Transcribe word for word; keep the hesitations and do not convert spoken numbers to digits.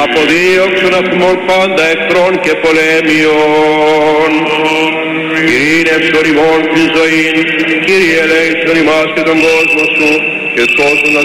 αποδίωξον αυτομόν πάντα εχθρών και πολέμιων. Ειρήνευσον ημών τη ζωή, Κύριε ελέησον ημάς και τον κόσμο σου, και σώσον τα